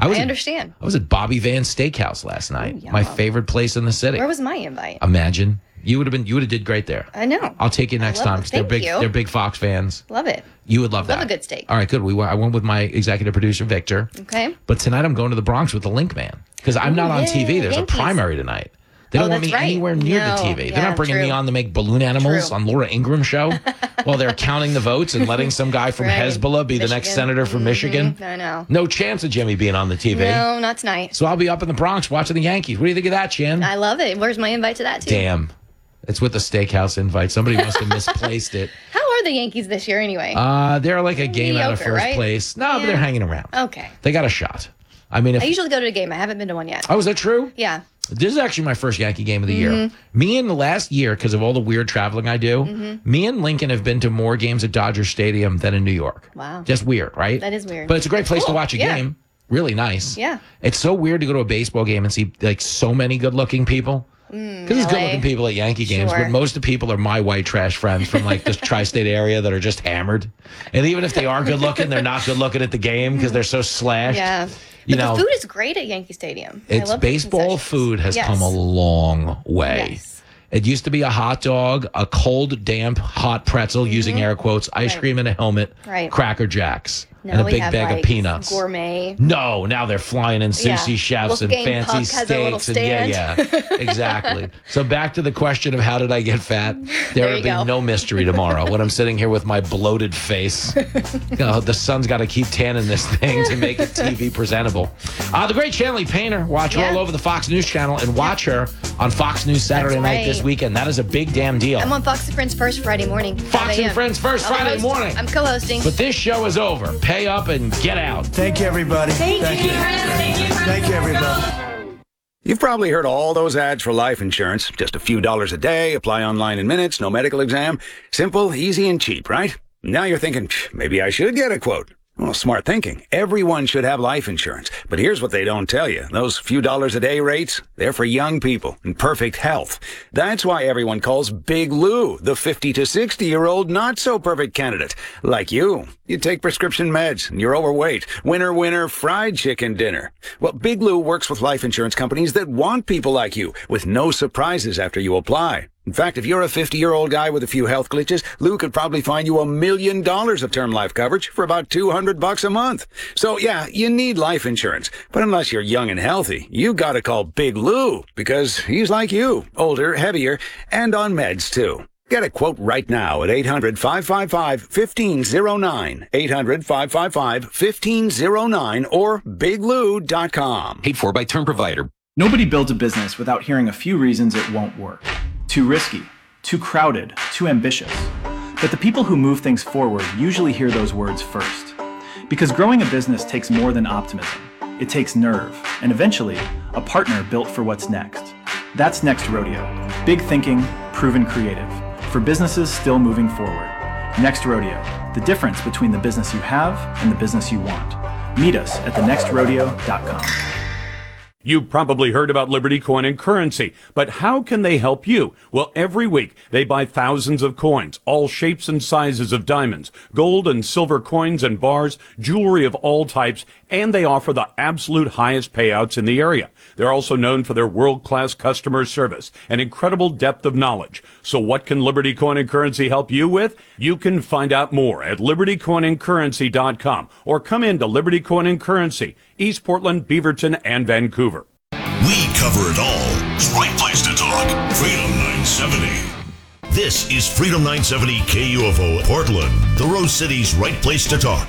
I understand. I was at Bobby Van's Steakhouse last night. My favorite place in the city. Where was my invite? Imagine. You would have did great there. I know. I'll take you next time. Thank you. They're big Fox fans. Love it. You would love that. Love a good steak. All right, good. I went with my executive producer, Victor. Okay. But tonight I'm going to the Bronx with the Link Man because I'm not on TV. There's Yankees. a primary tonight. They don't want me anywhere near the TV. They're not bringing me on to make balloon animals on Laura Ingraham's show while they're counting the votes and letting some guy from Hezbollah be the next senator from Michigan. I know. No chance of Jimmy being on the TV. No, not tonight. So I'll be up in the Bronx watching the Yankees. What do you think of that, Chan? I love it. Where's my invite to that, too? Damn. It's with the steakhouse invite. Somebody must have misplaced it. How are the Yankees this year anyway? They're like a game out of first place. No, but they're hanging around. Okay. They got a shot. I mean, I usually go to a game. I haven't been to one yet. Oh, is that true? Yeah. This is actually my first Yankee game of the year. Me and the last year, because of all the weird traveling I do, me and Lincoln have been to more games at Dodger Stadium than in New York. Wow. Just weird, right? That is weird. But it's a great place to watch a game. Really nice. Yeah. It's so weird to go to a baseball game and see like so many good-looking people. Because there's good-looking people at Yankee games, but most of the people are my white trash friends from like this tri-state area that are just hammered. And even if they are good-looking, they're not good-looking at the game because they're so slashed. Yeah. But the food is great at Yankee Stadium. It's baseball food has come a long way. Yes. It used to be a hot dog, a cold, damp, hot pretzel, using air quotes, ice cream in a helmet, Cracker Jacks, and a big bag of peanuts. Gourmet. No, now they're flying in sushi chefs and fancy steaks. And exactly. So back to the question of how did I get fat? There will be no mystery tomorrow when I'm sitting here with my bloated face. The sun's got to keep tanning this thing to make it TV presentable. The great Shanley Painter. Watch her all over the Fox News channel and watch her on Fox News Saturday night this weekend. That is a big damn deal. I'm on Fox and Friends First Friday morning. Fox and Friends First Friday morning. I'm co-hosting. But this show is over. Pay up and get out. Thank you, everybody. Thank you. Thank you, everybody. You've probably heard all those ads for life insurance. Just a few dollars a day, apply online in minutes, no medical exam. Simple, easy, and cheap, right? Now you're thinking, maybe I should get a quote. Well, smart thinking. Everyone should have life insurance. But here's what they don't tell you. Those few dollars a day rates, they're for young people in perfect health. That's why everyone calls Big Lou the 50 to 60-year-old not-so-perfect candidate. Like you. You take prescription meds, and you're overweight. Winner, winner, fried chicken dinner. Well, Big Lou works with life insurance companies that want people like you, with no surprises after you apply. In fact, if you're a 50-year-old guy with a few health glitches, Lou could probably find you $1 million of term life coverage for about $200 a month. So yeah, you need life insurance. But unless you're young and healthy, you gotta call Big Lou, because he's like you, older, heavier, and on meds too. Get a quote right now at 800-555-1509, 800-555-1509, or biglou.com. Paid for by Term Provider. Nobody builds a business without hearing a few reasons it won't work. Too risky, too crowded, too ambitious. But the people who move things forward usually hear those words first. Because growing a business takes more than optimism. It takes nerve, and eventually, a partner built for what's next. That's Next Rodeo. Big thinking, proven creative. For businesses still moving forward. Next Rodeo. The difference between the business you have and the business you want. Meet us at thenextrodeo.com. You've probably heard about Liberty Coin and Currency, but how can they help you? Well, every week they buy thousands of coins, all shapes and sizes of diamonds, gold and silver coins and bars, jewelry of all types, and they offer the absolute highest payouts in the area. They're also known for their world-class customer service and incredible depth of knowledge. So what can Liberty Coin and Currency help you with? You can find out more at libertycoinandcurrency.com or come in to Liberty Coin and Currency, East Portland, Beaverton, and Vancouver. We cover it all. It's the right place to talk. Freedom 970. This is Freedom 970 KUFO Portland, the Rose City's right place to talk.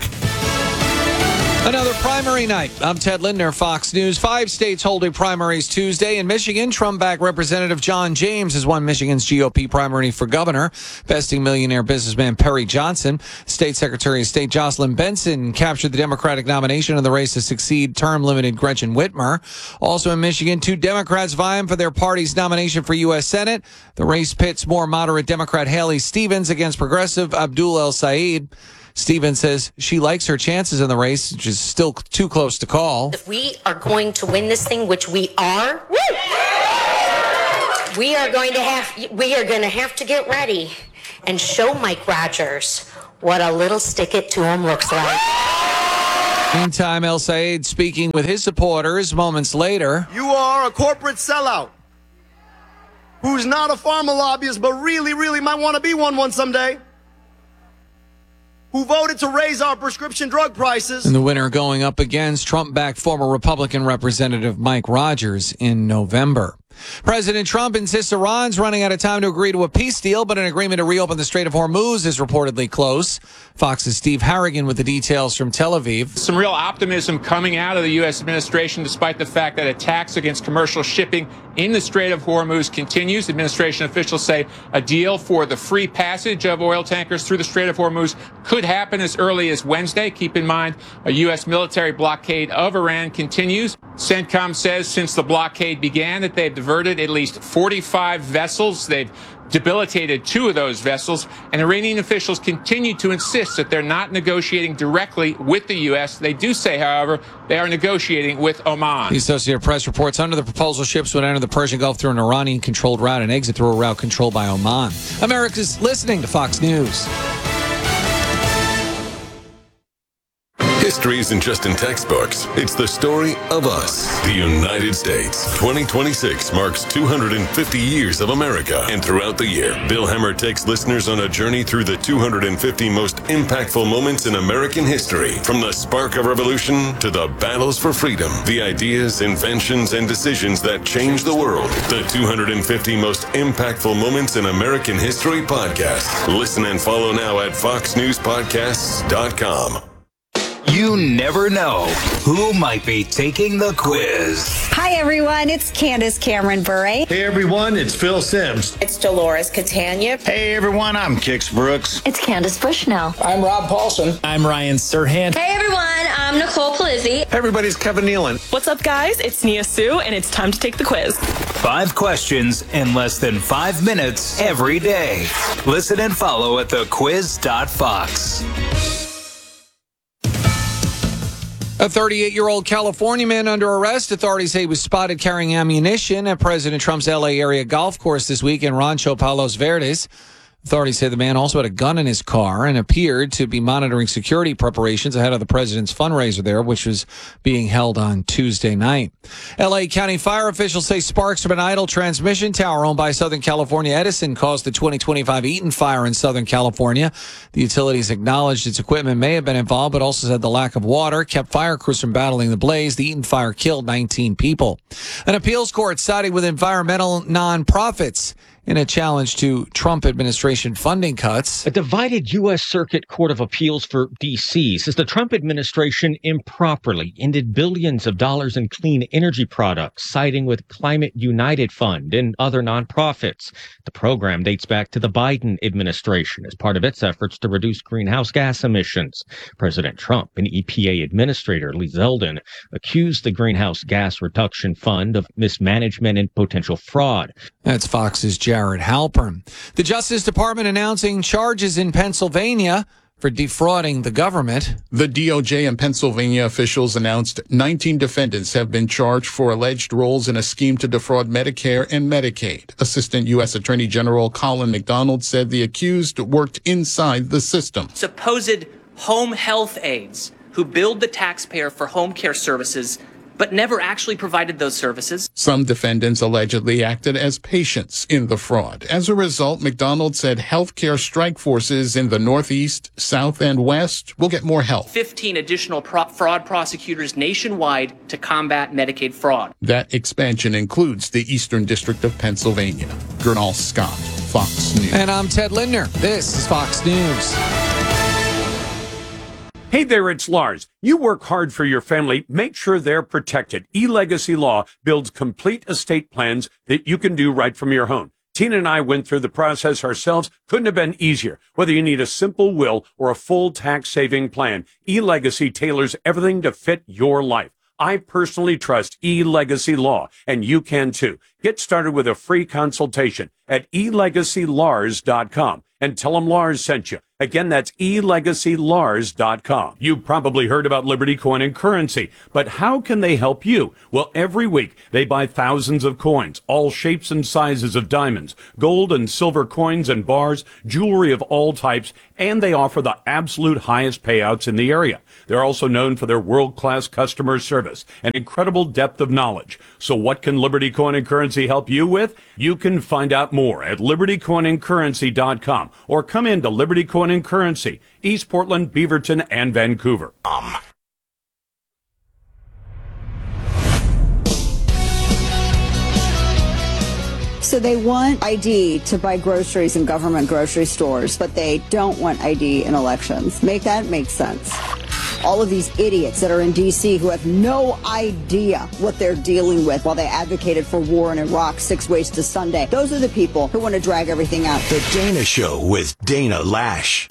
Another primary night. I'm Ted Lindner, Fox News. 5 states holding primaries Tuesday. In Michigan, Trump-backed Representative John James has won Michigan's GOP primary for governor, besting millionaire businessman Perry Johnson. State Secretary of State Jocelyn Benson captured the Democratic nomination in the race to succeed term-limited Gretchen Whitmer. Also in Michigan, 2 Democrats vying for their party's nomination for U.S. Senate. The race pits more moderate Democrat Haley Stevens against progressive Abdul El Sayed. Stevens says she likes her chances in the race, which is still too close to call. If we are going to win this thing, which we are, we are going to have to get ready and show Mike Rogers what a little stick it to him looks like. Meantime, El Sayed speaking with his supporters moments later. You are a corporate sellout who's not a pharma lobbyist, but really, really might want to be one someday. Who voted to raise our prescription drug prices. And the winner going up against Trump-backed former Republican Representative Mike Rogers in November. President Trump insists Iran's running out of time to agree to a peace deal, but an agreement to reopen the Strait of Hormuz is reportedly close. Fox's Steve Harrigan with the details from Tel Aviv. Some real optimism coming out of the U.S. administration, despite the fact that attacks against commercial shipping in the Strait of Hormuz continues. Administration officials say a deal for the free passage of oil tankers through the Strait of Hormuz could happen as early as Wednesday. Keep in mind, a U.S. military blockade of Iran continues. CENTCOM says since the blockade began that they've diverted at least 45 vessels. They've debilitated 2 of those vessels, and Iranian officials continue to insist that they're not negotiating directly with the U.S. They do say, however, they are negotiating with Oman. The Associated Press reports under the proposal, ships would enter the Persian Gulf through an Iranian-controlled route and exit through a route controlled by Oman. America's listening to Fox News. History isn't just in textbooks. It's the story of us, the United States. 2026 marks 250 years of America. And throughout the year, Bill Hemmer takes listeners on a journey through the 250 most impactful moments in American history. From the spark of revolution to the battles for freedom, the ideas, inventions, and decisions that changed the world. The 250 most impactful moments in American history podcast. Listen and follow now at foxnewspodcasts.com. You never know who might be taking the quiz. Hi, everyone. It's Candace Cameron Bure. Hey, everyone. It's Phil Sims. It's Dolores Catania. Hey, everyone. I'm Kix Brooks. It's Candace Bushnell. I'm Rob Paulson. I'm Ryan Serhant. Hey, everyone. I'm Nicole Palizzi. Hey, everybody. It's Kevin Nealon. What's up, guys? It's Nia Sue, and it's time to take the quiz. 5 questions in less than 5 minutes every day. Listen and follow at thequiz.fox. A 38-year-old California man under arrest. Authorities say he was spotted carrying ammunition at President Trump's L.A. area golf course this week in Rancho Palos Verdes. Authorities say the man also had a gun in his car and appeared to be monitoring security preparations ahead of the president's fundraiser there, which was being held on Tuesday night. L.A. County fire officials say sparks from an idle transmission tower owned by Southern California Edison caused the 2025 Eaton fire in Southern California. The utilities acknowledged its equipment may have been involved, but also said the lack of water kept fire crews from battling the blaze. The Eaton fire killed 19 people. An appeals court siding with environmental nonprofits in a challenge to Trump administration funding cuts. A divided U.S. Circuit Court of Appeals for D.C. says the Trump administration improperly ended billions of dollars in clean energy products, siding with Climate United Fund and other nonprofits. The program dates back to the Biden administration as part of its efforts to reduce greenhouse gas emissions. President Trump and EPA Administrator Lee Zeldin accused the Greenhouse Gas Reduction Fund of mismanagement and potential fraud. That's Fox's Jared Halpern. The Justice Department announcing charges in Pennsylvania for defrauding the government. The DOJ and Pennsylvania officials announced 19 defendants have been charged for alleged roles in a scheme to defraud Medicare and Medicaid. Assistant U.S. Attorney General Colin McDonald said the accused worked inside the system. Supposed home health aides who billed the taxpayer for home care services but never actually provided those services. Some defendants allegedly acted as patients in the fraud. As a result, McDonald said healthcare strike forces in the Northeast, South, and West will get more help. 15 additional fraud prosecutors nationwide to combat Medicaid fraud. That expansion includes the Eastern District of Pennsylvania. Gernal Scott, Fox News. And I'm Ted Lindner. This is Fox News. Hey there, it's Lars. You work hard for your family. Make sure they're protected. eLegacy Law builds complete estate plans that you can do right from your home. Tina and I went through the process ourselves. Couldn't have been easier. Whether you need a simple will or a full tax-saving plan, eLegacy tailors everything to fit your life. I personally trust eLegacy Law, and you can too. Get started with a free consultation at elegacylars.com and tell them Lars sent you. Again, that's elegacylars.com. You probably heard about Liberty Coin and Currency, but how can they help you? Well, every week they buy thousands of coins, all shapes and sizes of diamonds, gold and silver coins and bars, jewelry of all types, and they offer the absolute highest payouts in the area. They're also known for their world-class customer service and incredible depth of knowledge. So what can Liberty Coin and Currency help you with? You can find out more at libertycoinandcurrency.com or come into Liberty Coin and Currency, East Portland, Beaverton, and Vancouver. So they want ID to buy groceries in government grocery stores, but they don't want ID in elections. Make that make sense. All of these idiots that are in D.C. who have no idea what they're dealing with while they advocated for war in Iraq 6 ways to Sunday. Those are the people who want to drag everything out. The Dana Show with Dana Lash.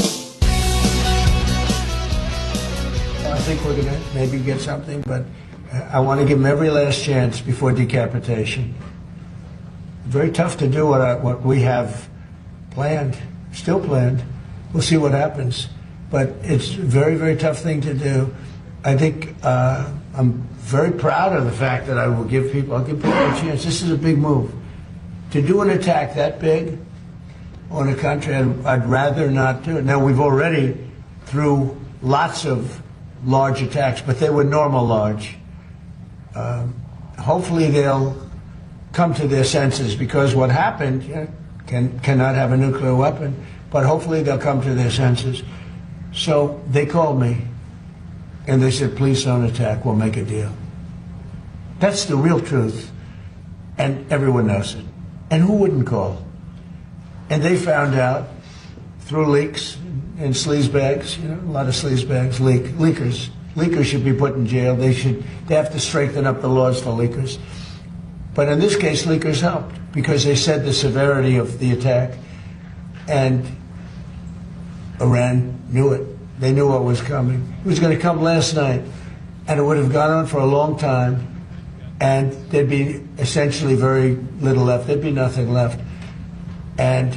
I think we're going to maybe get something, but I want to give them every last chance before decapitation. Very tough to do what we have planned, still planned. We'll see what happens. But it's a very, very tough thing to do. I think I'm very proud of the fact that I'll give people a chance. This is a big move. To do an attack that big on a country, I'd rather not do it. Now, we've already, through lots of large attacks, but they were normal large. Hopefully they'll come to their senses, because what happened cannot have a nuclear weapon, but hopefully they'll come to their senses. So they called me and they said, please don't attack, we'll make a deal. That's the real truth, and everyone knows it. And who wouldn't call? And they found out through leaks and sleazebags, a lot of sleazebags, leakers. Leakers should be put in jail. They have to strengthen up the laws for leakers. But in this case, leakers helped, because they said the severity of the attack, and Iran knew it. They knew what was coming. It was going to come last night, and it would have gone on for a long time, and there'd be essentially very little left. There'd be nothing left. And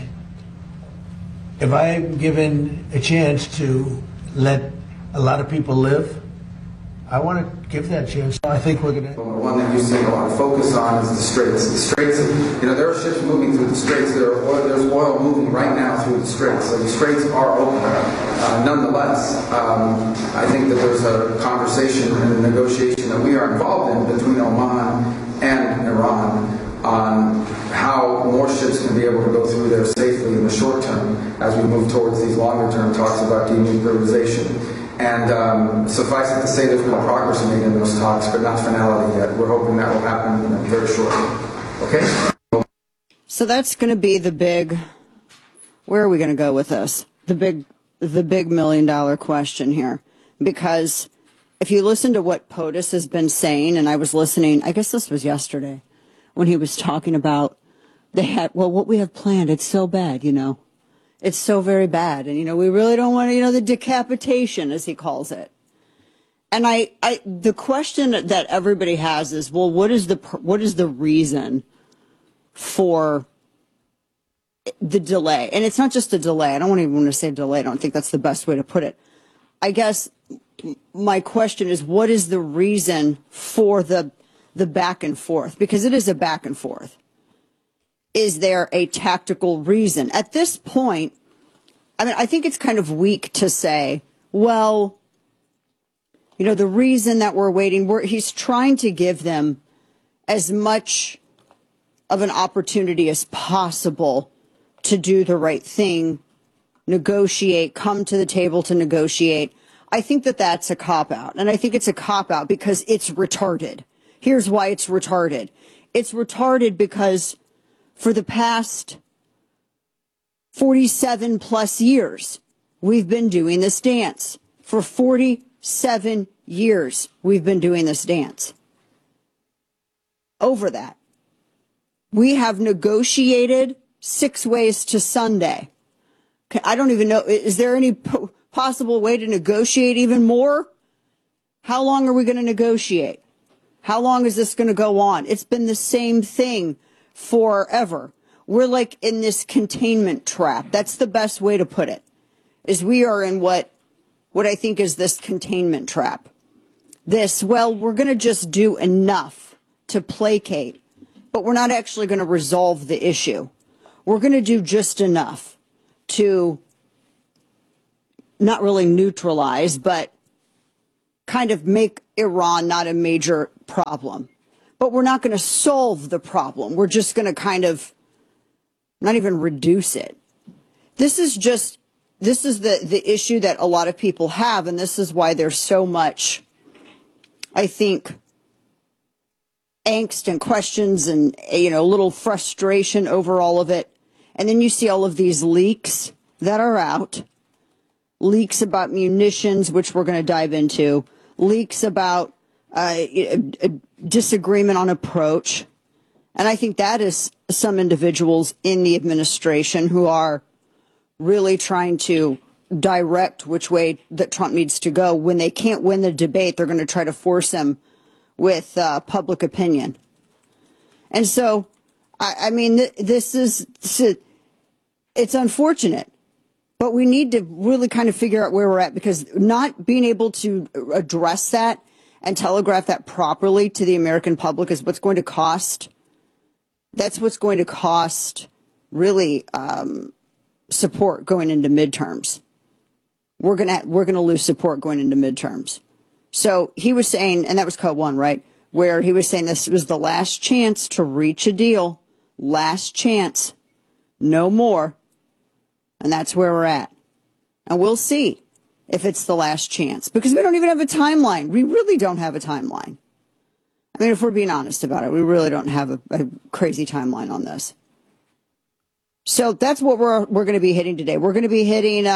if I'm given a chance to let a lot of people live, I want to give that chance. I think we're going to... One that you see a lot of focus on is the Straits. The Straits, there are ships moving through the Straits. There's oil moving right now through the Straits. So the Straits are open. Nonetheless, I think that there's a conversation and a negotiation that we are involved in between Oman and Iran on how more ships can be able to go through there safely in the short term as we move towards these longer term talks about denuclearization. And suffice it to say, there's been progress made in those talks, but not finality yet. We're hoping that will happen very shortly. Okay? So that's going to be the big, where are we going to go with this? The big $1 million question here. Because if you listen to what POTUS has been saying, and I was listening, I guess this was yesterday, when he was talking about what we have planned, it's so bad, It's so very bad. And, we really don't want the decapitation, as he calls it. And the question that everybody has is, well, what is the reason for the delay? And it's not just a delay. I don't even want to say delay. I don't think that's the best way to put it. I guess my question is, what is the reason for the back and forth? Because it is a back and forth. Is there a tactical reason? At this point, I think it's kind of weak to say, well, the reason that we're waiting, he's trying to give them as much of an opportunity as possible to do the right thing, negotiate, come to the table to negotiate. I think that that's a cop-out. And I think it's a cop-out because it's retarded. Here's why it's retarded. It's retarded because for the past 47 plus years, we've been doing this dance. For 47 years, we've been doing this dance. Over that, we have negotiated 6 ways to Sunday. I don't even know, is there any possible way to negotiate even more? How long are we going to negotiate? How long is this going to go on? It's been the same thing forever. We're like in this containment trap. That's the best way to put it. is we are in what I think is this containment trap. We're going to just do enough to placate, but we're not actually going to resolve the issue. We're going to do just enough to not really neutralize, but kind of make Iran not a major problem. But we're not going to solve the problem. We're just going to kind of not even reduce it. This is the issue that a lot of people have, and this is why there's so much, I think, angst and questions and, a little frustration over all of it. And then you see all of these leaks that are out, leaks about munitions, which we're going to dive into, leaks about a disagreement on approach. And I think that is some individuals in the administration who are really trying to direct which way that Trump needs to go. When they can't win the debate, they're going to try to force him with public opinion. And so, it's unfortunate, but we need to really kind of figure out where we're at, because not being able to address that and telegraph that properly to the American public is what's going to cost. That's what's going to cost really support going into midterms. We're gonna lose support going into midterms. So he was saying, and that was Code 1, right? Where he was saying this was the last chance to reach a deal. Last chance. No more. And that's where we're at. And we'll see if it's the last chance, because we don't even have a timeline. We really don't have a timeline. I mean, if we're being honest about it, we really don't have a crazy timeline on this. So that's what we're going to be hitting today. We're going to be hitting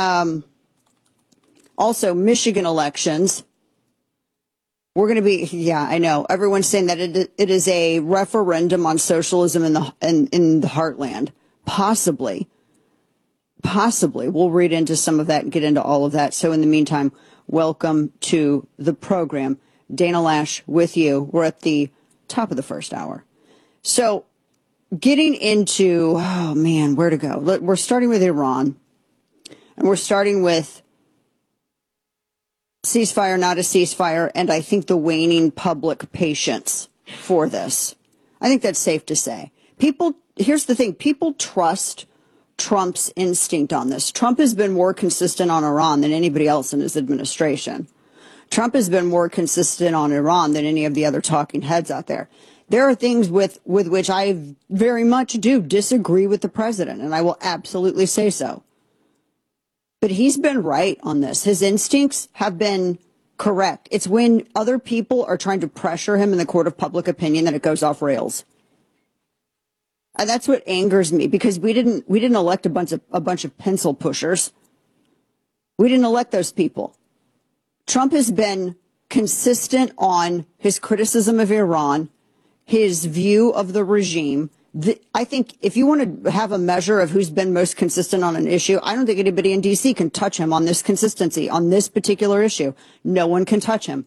also Michigan elections. We're going to be, I know everyone's saying that it is a referendum on socialism in the heartland. Possibly. We'll read into some of that and get into all of that. So in the meantime, welcome to the program. Dana Lash with you. We're at the top of the first hour. So getting into, where to go? We're starting with Iran, and we're starting with ceasefire, not a ceasefire, and I think the waning public patience for this. I think that's safe to say. Here's the thing, people trust Trump's instinct on this. Trump has been more consistent on Iran than anybody else in his administration. Trump has been more consistent on Iran than any of the other talking heads out there. There are things with which I very much do disagree with the president, and I will absolutely say so. But he's been right on this. His instincts have been correct. It's when other people are trying to pressure him in the court of public opinion that it goes off rails. And that's what angers me, because we didn't elect a bunch of pencil pushers. We didn't elect those people. Trump has been consistent on his criticism of Iran, his view of the regime. I think if you want to have a measure of who's been most consistent on an issue, I don't think anybody in D.C. can touch him on this consistency, on this particular issue. No one can touch him.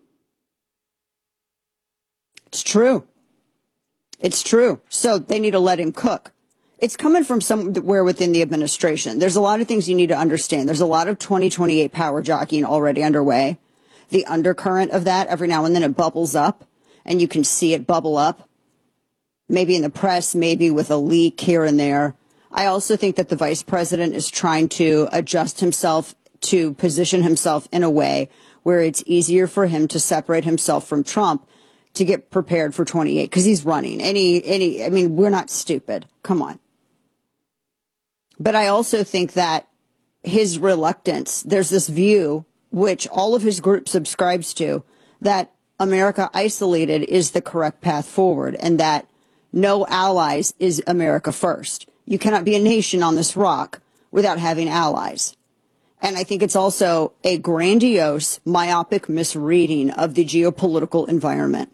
It's true. It's true. So they need to let him cook. It's coming from somewhere within the administration. There's a lot of things you need to understand. There's a lot of 2028 power jockeying already underway. The undercurrent of that, every now and then it bubbles up, and you can see it bubble up. Maybe in the press, maybe with a leak here and there. I also think that the vice president is trying to adjust himself to position himself in a way where it's easier for him to separate himself from Trump to get prepared for 28, because he's running. We're not stupid. Come on. But I also think that his reluctance, there's this view, which all of his group subscribes to, that America isolated is the correct path forward, and that no allies is America first. You cannot be a nation on this rock without having allies. And I think it's also a grandiose, myopic misreading of the geopolitical environment.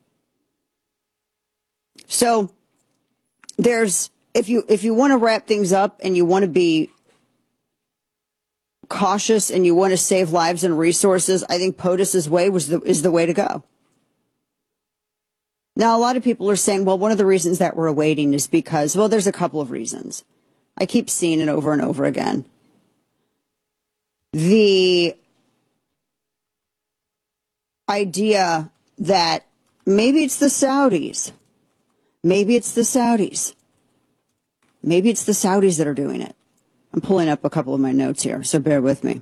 So if you want to wrap things up and you want to be cautious and you want to save lives and resources, I think POTUS's way is the way to go. Now, a lot of people are saying, well, one of the reasons that we're waiting is because, well, there's a couple of reasons. I keep seeing it over and over again. the idea that maybe it's the Saudis. Maybe it's the Saudis. Maybe it's the Saudis that are doing it. I'm pulling up a couple of my notes here, so bear with me.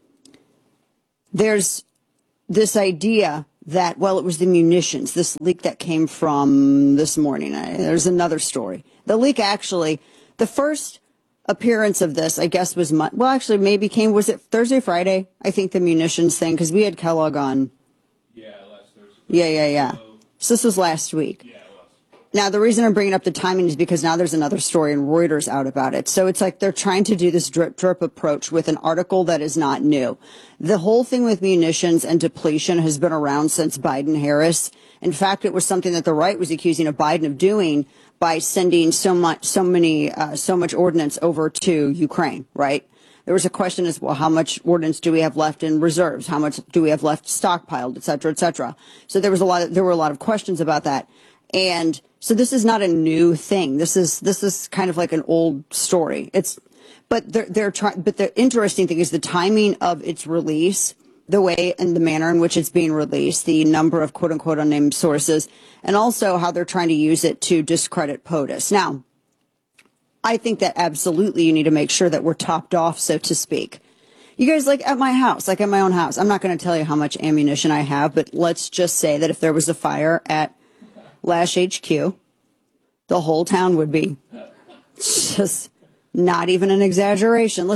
There's this idea that, well, it was the munitions, this leak that came from this morning. There's another story. The leak actually, the first appearance of this, I guess, was, was it Thursday, Friday? I think the munitions thing, because we had Kellogg on. Yeah, last Thursday. Yeah. So this was last week. Yeah, it was. Now, the reason I'm bringing up the timing is because now there's another story and Reuters out about it. So it's like they're trying to do this drip approach with an article that is not new. The whole thing with munitions and depletion has been around since Biden-Harris. In fact, it was something that the right was accusing of Biden of doing by sending so much ordnance over to Ukraine, right? There was a question as well, how much ordnance do we have left in reserves? How much do we have left stockpiled, et cetera, et cetera? So there were a lot of questions about that. And so this is not a new thing. This is kind of like an old story. But the interesting thing is the timing of its release, the way and the manner in which it's being released, the number of quote unquote unnamed sources, and also how they're trying to use it to discredit POTUS. Now, I think that absolutely you need to make sure that we're topped off, so to speak. You guys, like at my house, like at my own house, I'm not going to tell you how much ammunition I have, but let's just say that if there was a fire at Lash HQ, the whole town would be. Just not even an exaggeration.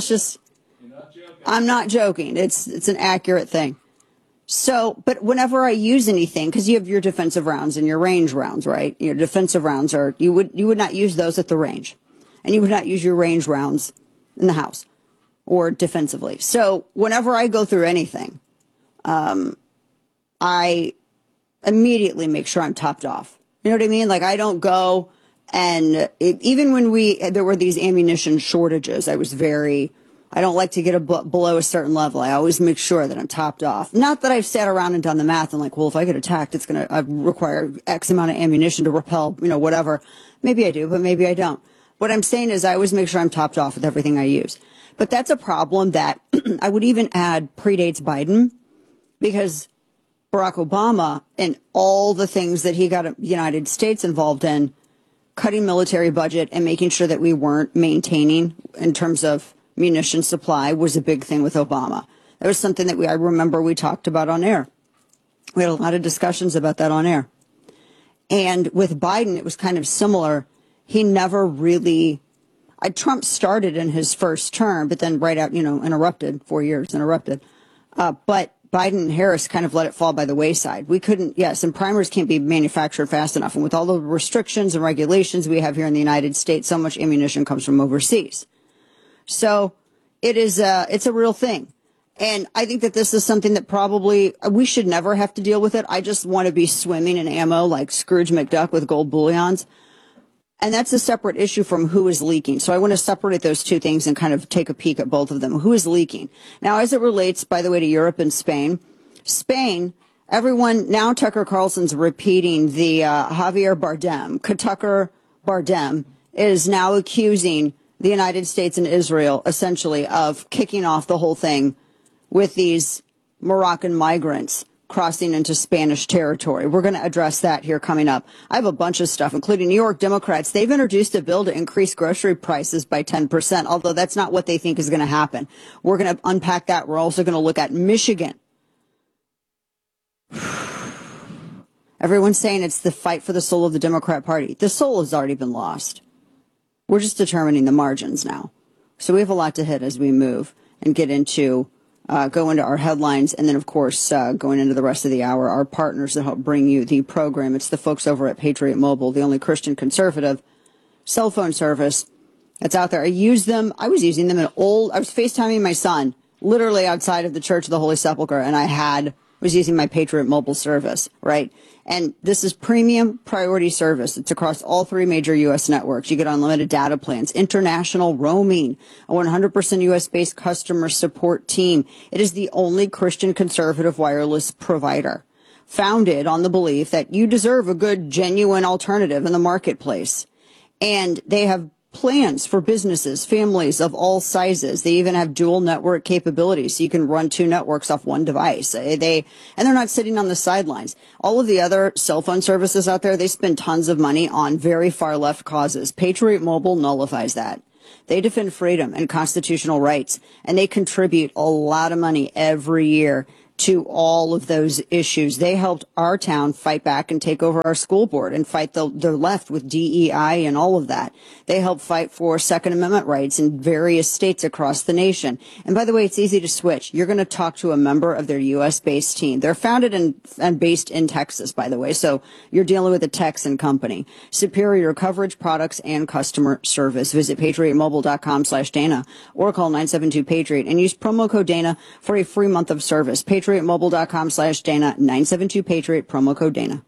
I'm not joking. It's an accurate thing. So, but whenever I use anything, because you have your defensive rounds and your range rounds, right? Your defensive rounds you would not use those at the range, and you would not use your range rounds in the house or defensively. So whenever I go through anything, I immediately make sure I'm topped off. You know what I mean? Like I don't go and even when there were these ammunition shortages, I don't like to get below a certain level. I always make sure that I'm topped off. Not that I've sat around and done the math and like, well, if I get attacked, it's going to require X amount of ammunition to repel, whatever. Maybe I do, but maybe I don't. What I'm saying is I always make sure I'm topped off with everything I use. But that's a problem that I would even add predates Biden, because Barack Obama and all the things that he got the United States involved in, cutting military budget and making sure that we weren't maintaining in terms of munition supply was a big thing with Obama. That was something that I remember we talked about on air. We had a lot of discussions about that on air. And with Biden, it was kind of similar. He never really, Trump started in his first term, but then interrupted, 4 years interrupted. But Biden and Harris kind of let it fall by the wayside. We couldn't, and primers can't be manufactured fast enough. And with all the restrictions and regulations we have here in the United States, so much ammunition comes from overseas. So it's a real thing. And I think that this is something that probably we should never have to deal with it. I just want to be swimming in ammo like Scrooge McDuck with gold bullions. And that's a separate issue from who is leaking. So I want to separate those two things and kind of take a peek at both of them. Who is leaking? Now, as it relates, by the way, to Europe and Spain, everyone, now Tucker Carlson's repeating the Javier Bardem. Tucker Bardem is now accusing the United States and Israel, essentially, of kicking off the whole thing with these Moroccan migrants crossing into Spanish territory. We're going to address that here coming up. I have a bunch of stuff, including New York Democrats. They've introduced a bill to increase grocery prices by 10%, although that's not what they think is going to happen. We're going to unpack that. We're also going to look at Michigan. Everyone's saying it's the fight for the soul of the Democrat Party. The soul has already been lost. We're just determining the margins now. So we have a lot to hit as we move and get into go into our headlines, and then, of course, going into the rest of the hour, our partners that help bring you the program. It's the folks over at Patriot Mobile, the only Christian conservative cell phone service that's out there. I use them. I was using them I was FaceTiming my son literally outside of the Church of the Holy Sepulchre, and I was using my Patriot Mobile service, right? And this is premium priority service. It's across all three major U.S. networks. You get unlimited data plans, international roaming, a 100% U.S.-based customer support team. It is the only Christian conservative wireless provider, founded on the belief that you deserve a good, genuine alternative in the marketplace. And they have plans for businesses, families of all sizes. They even have dual network capabilities, so you can run 2 networks off 1 device. And they're not sitting on the sidelines. All of the other cell phone services out there, they spend tons of money on very far left causes. Patriot Mobile nullifies that. They defend freedom and constitutional rights, and they contribute a lot of money every year to all of those issues. They helped our town fight back and take over our school board and fight the left with DEI and all of that. They helped fight for Second Amendment rights in various states across the nation. And by the way, it's easy to switch. You're going to talk to a member of their U.S.-based team. They're founded and based in Texas, by the way, so you're dealing with a Texan company. Superior coverage, products, and customer service. Visit patriotmobile.com/Dana or call 972-PATRIOT and use promo code Dana for a free month of service. patriotmobile.com/Dana, 972-PATRIOT, promo code Dana.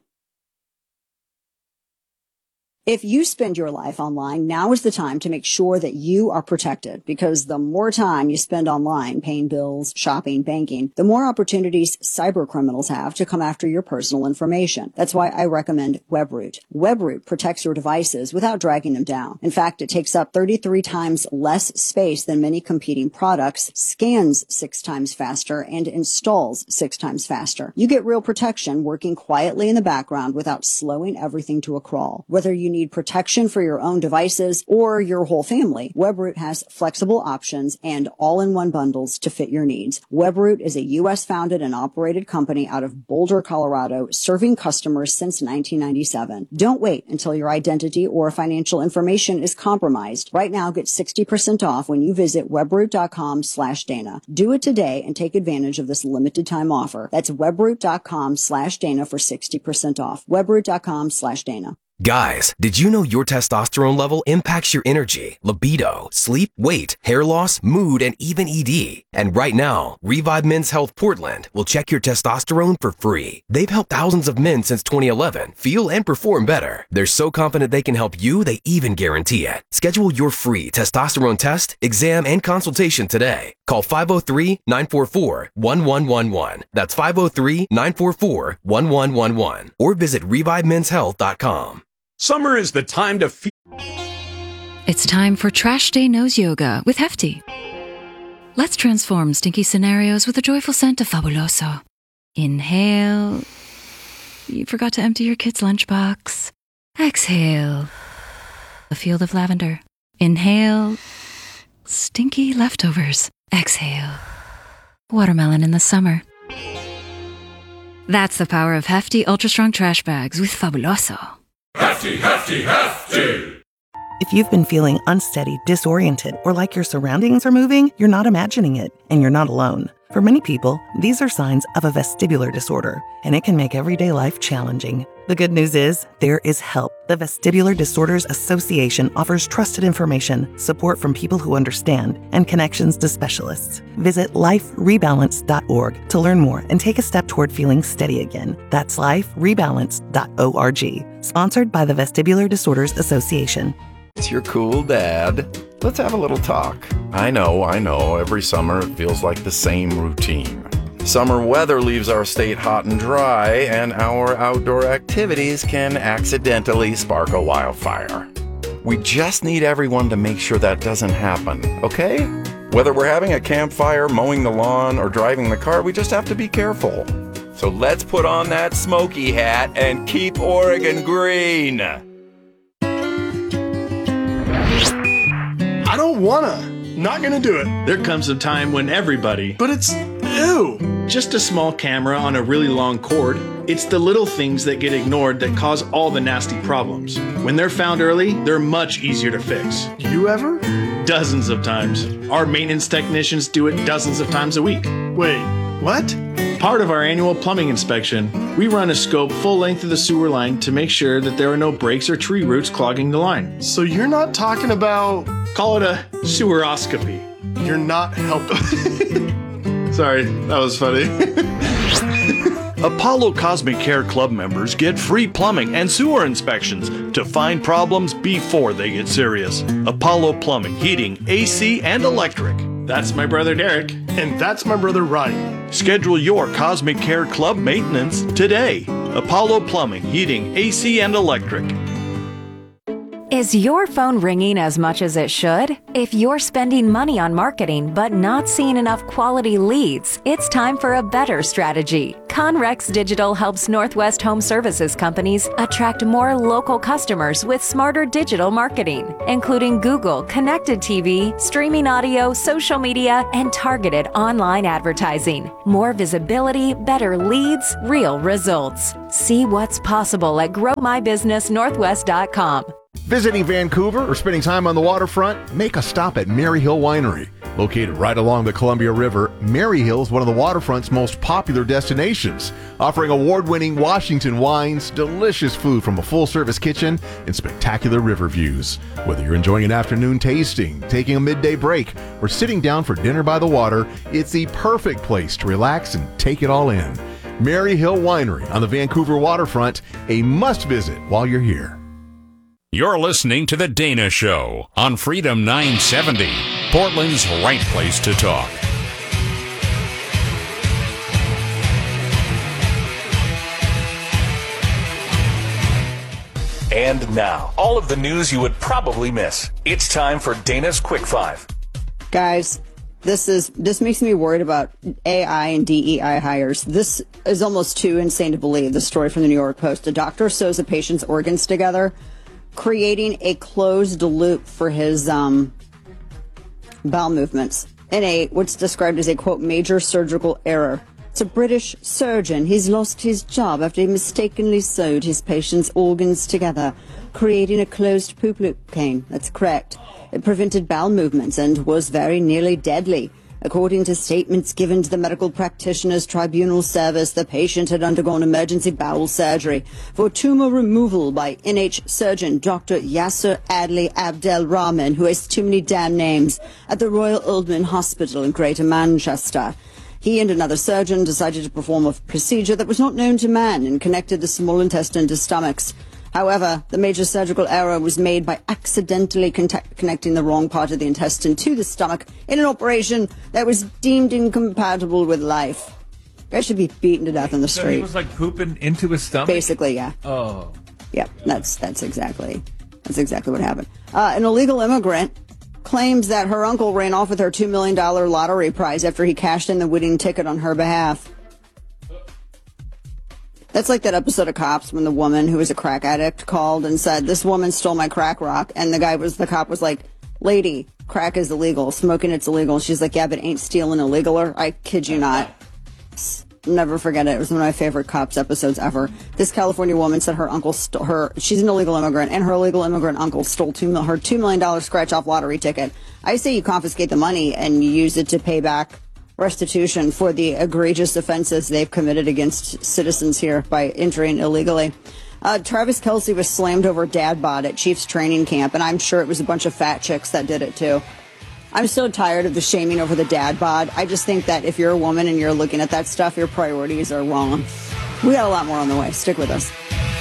If you spend your life online, now is the time to make sure that you are protected, because the more time you spend online paying bills, shopping, banking, the more opportunities cyber criminals have to come after your personal information. That's why I recommend Webroot. Webroot protects your devices without dragging them down. In fact, it takes up 33 times less space than many competing products, scans 6 times faster, and installs 6 times faster. You get real protection working quietly in the background without slowing everything to a crawl. Whether you need protection for your own devices or your whole family, Webroot has flexible options and all-in-one bundles to fit your needs. Webroot is a U.S.-founded and operated company out of Boulder, Colorado, serving customers since 1997. Don't wait until your identity or financial information is compromised. Right now, get 60% off when you visit webroot.com/Dana. Do it today and take advantage of this limited time offer. That's webroot.com/Dana for 60% off. Webroot.com/Dana. Guys, did you know your testosterone level impacts your energy, libido, sleep, weight, hair loss, mood, and even ED? And right now, Revive Men's Health Portland will check your testosterone for free. They've helped thousands of men since 2011 feel and perform better. They're so confident they can help you, they even guarantee it. Schedule your free testosterone test, exam, and consultation today. Call 503-944-1111. That's 503-944-1111. Or visit ReviveMen'sHealth.com. Summer is the time to It's time for Trash Day Nose Yoga with Hefty. Let's transform stinky scenarios with a joyful scent of Fabuloso. Inhale. You forgot to empty your kid's lunchbox. Exhale. A field of lavender. Inhale. Stinky leftovers. Exhale. Watermelon in the summer. That's the power of Hefty Ultra Strong Trash Bags with Fabuloso. Hefty, hefty, hefty! If you've been feeling unsteady, disoriented, or like your surroundings are moving, you're not imagining it, and you're not alone. For many people, these are signs of a vestibular disorder, and it can make everyday life challenging. The good news is, there is help. The Vestibular Disorders Association offers trusted information, support from people who understand, and connections to specialists. Visit liferebalance.org to learn more and take a step toward feeling steady again. That's liferebalance.org. Sponsored by the Vestibular Disorders Association. It's your cool dad. Let's have a little talk. I know. Every summer it feels like the same routine. Summer weather leaves our state hot and dry, and our outdoor activities can accidentally spark a wildfire. We just need everyone to make sure that doesn't happen, okay? Whether we're having a campfire, mowing the lawn, or driving the car, we just have to be careful. So let's put on that smoky hat and keep Oregon green. I don't wanna. Not gonna do it. There comes a time when everybody, but it's ew. Just a small camera on a really long cord. It's the little things that get ignored that cause all the nasty problems. When they're found early, they're much easier to fix. You ever? Dozens of times. Our maintenance technicians do it dozens of times a week. Wait, what? Part of our annual plumbing inspection, we run a scope full length of the sewer line to make sure that there are no breaks or tree roots clogging the line. So you're not talking about... Call it a seweroscopy. You're not helping. Sorry, that was funny. Apollo Cosmic Care Club members get free plumbing and sewer inspections to find problems before they get serious. Apollo Plumbing, Heating, AC, and Electric. That's my brother Derek. And that's my brother Ryan. Schedule your Cosmic Care Club maintenance today. Apollo Plumbing, Heating, AC, and Electric. Is your phone ringing as much as it should? If you're spending money on marketing but not seeing enough quality leads, it's time for a better strategy. Conrex Digital helps Northwest Home Services companies attract more local customers with smarter digital marketing, including Google, connected TV, streaming audio, social media, and targeted online advertising. More visibility, better leads, real results. See what's possible at GrowMyBusinessNorthwest.com. Visiting Vancouver or spending time on the waterfront? Make a stop at Mary Hill Winery. Located right along the Columbia River, Mary Hill is one of the waterfront's most popular destinations, offering award-winning Washington wines, delicious food from a full-service kitchen, and spectacular river views. Whether you're enjoying an afternoon tasting, taking a midday break, or sitting down for dinner by the water, it's the perfect place to relax and take it all in. Mary Hill Winery on the Vancouver waterfront, a must-visit while you're here. You're listening to The Dana Show on Freedom 970, Portland's right place to talk. And now, all of the news you would probably miss. It's time for Dana's Quick Five. Guys, this makes me worried about AI and DEI hires. This is almost too insane to believe. The story from the New York Post. A doctor sews a patient's organs together, creating a closed loop for his bowel movements in what's described as a, quote, major surgical error. It's a British surgeon. He's lost his job after he mistakenly sewed his patient's organs together, creating a closed poop loop. Kane, that's correct. It prevented bowel movements and was very nearly deadly. According to statements given to the Medical Practitioners Tribunal Service, the patient had undergone emergency bowel surgery for tumor removal by NH surgeon Dr. Yasser Adli Abdel Rahman, who has too many damn names, at the Royal Oldham Hospital in Greater Manchester. He and another surgeon decided to perform a procedure that was not known to man and connected the small intestine to stomachs. However, the major surgical error was made by accidentally connecting the wrong part of the intestine to the stomach in an operation that was deemed incompatible with life. Guy should be beaten to death on the street. So he was like pooping into his stomach? Basically, yeah. Oh. Yep, that's exactly what happened. An illegal immigrant claims that her uncle ran off with her $2 million lottery prize after he cashed in the winning ticket on her behalf. That's like that episode of Cops when the woman who was a crack addict called and said, "This woman stole my crack rock." And the cop was like, "Lady, crack is illegal. Smoking it's illegal." And she's like, "Yeah, but ain't stealing illegaler?" I kid you not. Never forget it. It was one of my favorite Cops episodes ever. This California woman said her uncle stole her. She's an illegal immigrant, and her illegal immigrant uncle stole her $2 million scratch-off lottery ticket. I say you confiscate the money and you use it to pay back restitution for the egregious offenses they've committed against citizens here by entering illegally. Travis Kelce was slammed over dad bod at Chiefs training camp, and I'm sure it was a bunch of fat chicks that did it too. I'm so tired of the shaming over the dad bod. I just think that if you're a woman and you're looking at that stuff, your priorities are wrong. We got a lot more on the way. Stick with us.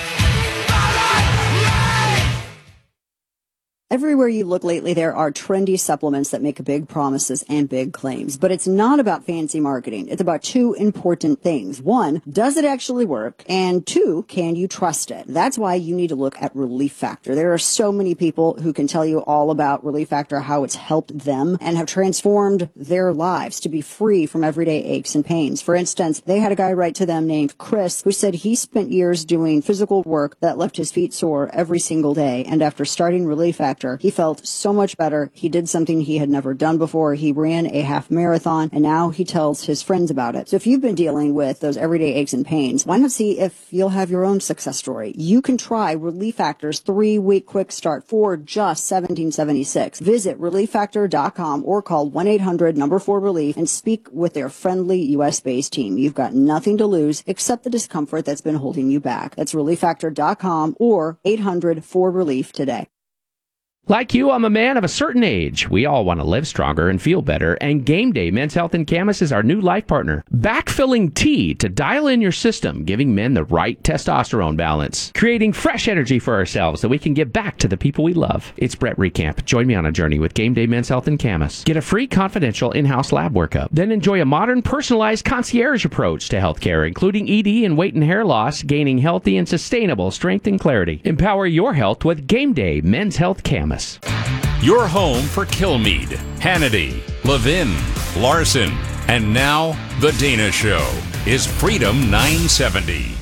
Everywhere you look lately, there are trendy supplements that make big promises and big claims. But it's not about fancy marketing. It's about two important things. One, does it actually work? And two, can you trust it? That's why you need to look at Relief Factor. There are so many people who can tell you all about Relief Factor, how it's helped them and have transformed their lives to be free from everyday aches and pains. For instance, they had a guy write to them named Chris who said he spent years doing physical work that left his feet sore every single day. And after starting Relief Factor, he felt so much better. He did something he had never done before. He ran a half marathon, and now he tells his friends about it. So if you've been dealing with those everyday aches and pains, why not see if you'll have your own success story? You can try Relief Factor's 3-week quick start for just $17.76. Visit ReliefFactor.com or call 1-800-4RELIEF and speak with their friendly U.S.-based team. You've got nothing to lose except the discomfort that's been holding you back. That's ReliefFactor.com or 800-4RELIEF today. Like you, I'm a man of a certain age. We all want to live stronger and feel better, and Game Day Men's Health in Camas is our new life partner. Backfilling tea to dial in your system, giving men the right testosterone balance. Creating fresh energy for ourselves so we can give back to the people we love. It's Brett Recamp. Join me on a journey with Game Day Men's Health in Camas. Get a free confidential in-house lab workup. Then enjoy a modern, personalized concierge approach to healthcare, including ED and weight and hair loss, gaining healthy and sustainable strength and clarity. Empower your health with Game Day Men's Health Camas. Your home for Kilmeade, Hannity, Levin, Larson, and now The Dana Show is Freedom 970.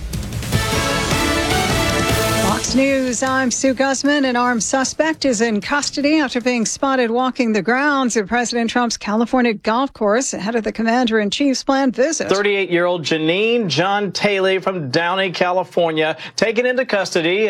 Fox News, I'm Sue Guzman. An armed suspect is in custody after being spotted walking the grounds of President Trump's California golf course ahead of the commander-in-chief's planned visit. 38-year-old Janine John Taylor from Downey, California, taken into custody.